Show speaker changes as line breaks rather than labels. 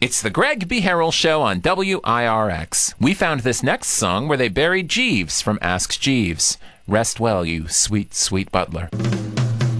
It's the Greg B. Harrell Show on WIRX. We found this next song where they buried Jeeves from Ask Jeeves. Rest well, you sweet, sweet butler.